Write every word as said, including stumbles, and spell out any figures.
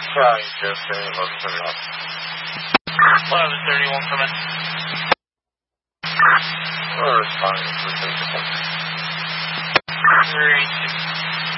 Trying just saying eleven thirty-one. eleven thirty-one coming. We're responding to the three six